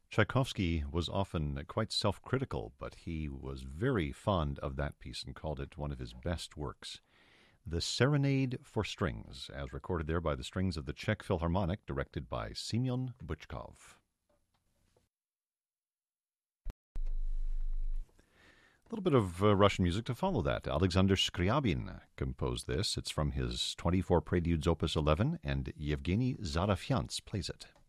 Tchaikovsky was often quite self-critical, but he was very fond of that piece and called it one of his best works. The Serenade for Strings, as recorded there by the strings of the Czech Philharmonic, directed by Semyon Bychkov. A little bit of Russian music to follow that. Alexander Scriabin composed this. It's from his 24 Preludes Opus 11, and Yevgeny Zarafyants plays it.